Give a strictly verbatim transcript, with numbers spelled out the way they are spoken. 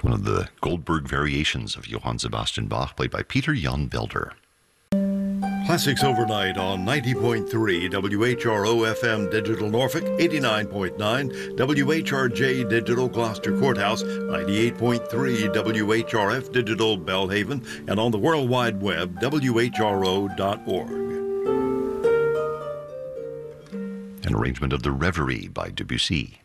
It's one of the Goldberg variations of Johann Sebastian Bach, played by Peter Jan Velder. Classics Overnight on ninety point three W H R O F M Digital Norfolk, eighty-nine point nine W H R J Digital Gloucester Courthouse, ninety-eight point three W H R F Digital Belhaven, and on the World Wide Web, W H R O dot org. An arrangement of the Reverie by Debussy.